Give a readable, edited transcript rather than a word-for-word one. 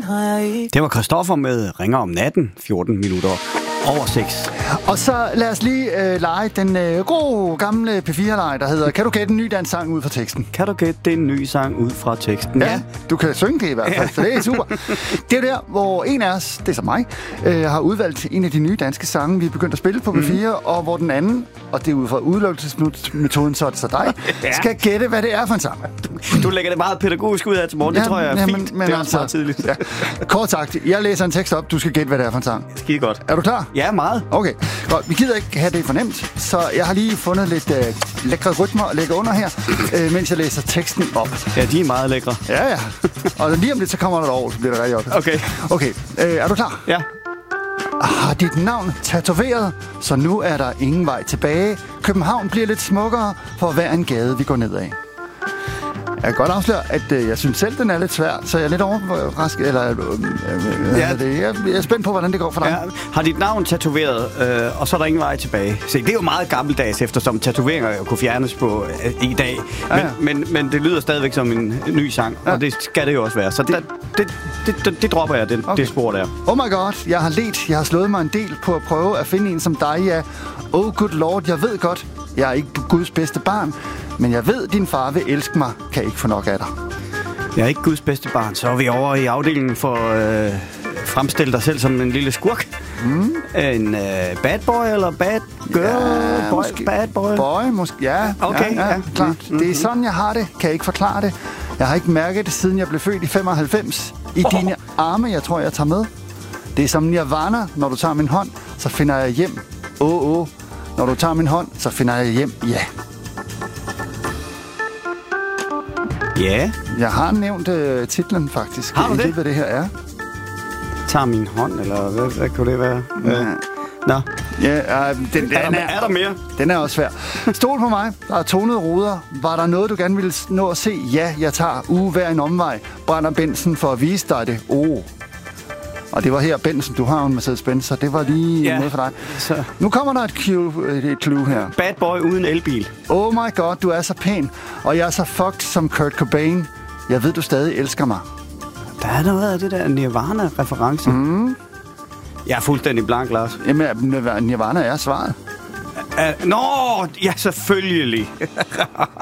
den har jeg ikke. Det var Christoffer med Ringer om natten, 14 minutter over 6. Og så lad os lige lege den gode gamle P4-lege, der hedder Kan du gætte en ny dansk sang ud fra teksten? Kan du gætte det en ny sang ud fra teksten? Ja, du kan synge det i hvert fald, så det er super. Det er der, hvor en af os, det er så mig, har udvalgt en af de nye danske sange, vi er begyndt at spille på P4, og hvor den anden, og det er ud fra udelukkelsesmetoden, så er det så dig, skal gætte, hvad det er for en sang. Du lægger det meget pædagogisk ud af til morgen, det tror jeg er fint. Men det er også meget tidligt. Ja. Kort sagt, jeg læser en tekst op, du skal gætte, hvad det er for en sang. Skide godt. Er du klar? Ja, meget. Okay, godt. Vi gider ikke have det for nemt, så jeg har lige fundet lidt lækre rytmer at lægge under her, mens jeg læser teksten op. Ja, de er meget lækre. Ja. Og lige om lidt, så kommer der et år, så bliver det rigtig op. Okay, er du klar? Ja. Har dit navn tatoveret, så nu er der ingen vej tilbage. København bliver lidt smukkere for hver en gade, vi går ned af. Jeg kan godt afsløre, at jeg synes selv, den er lidt svær, så jeg er lidt overrasket. Eller, jeg er spændt på, hvordan det går for dig. Ja. Har dit navn tatoveret, og så er der ingen vej tilbage. Se, det er jo meget gammeldags, eftersom tatoveringer kunne fjernes på i dag. Men det lyder stadigvæk som en ny sang, og det skal det jo også være. Så det dropper jeg, det spor der. Oh my god, jeg har let. Jeg har slået mig en del på at prøve at finde en som dig, ja. Oh good lord, jeg ved godt, jeg er ikke Guds bedste barn, men jeg ved, din far vil elske mig, kan ikke få nok af dig. Jeg er ikke Guds bedste barn, så er vi over i afdelingen for fremstille dig selv som en lille skurk. En bad boy eller bad girl? Ja, bad boy? Boy, måske, ja. Okay, ja. Klart. Det er sådan, jeg har det. Kan jeg ikke forklare det. Jeg har ikke mærket det, siden jeg blev født i 95. I dine arme, jeg tror, jeg tager med. Det er som Nirvana, når du tager min hånd, så finder jeg hjem. Når du tager min hånd, så finder jeg hjem. Ja. Ja. Jeg har nævnt titlen, faktisk. Har du det? Ved, hvad det her er. Tager min hånd, eller hvad kunne det være? Ja. Nå. Ja, er der mere? Den er også svær. Stol på mig. Der er tonede ruder. Var der noget, du gerne ville nå at se? Ja, jeg tager hver en omvej. Brænder Benson for at vise dig det. Og det var her, Benson, du har en Mercedes-Benz, så det var lige noget for dig. Så. Nu kommer der et clue her. Bad boy uden elbil. Oh my god, du er så pæn. Og jeg er så fucked som Kurt Cobain. Jeg ved, du stadig elsker mig. Der er noget af det der Nirvana-reference. Jeg er fuldstændig blank, Lars. Jamen, Nirvana er svaret. Nå, ja, selvfølgelig.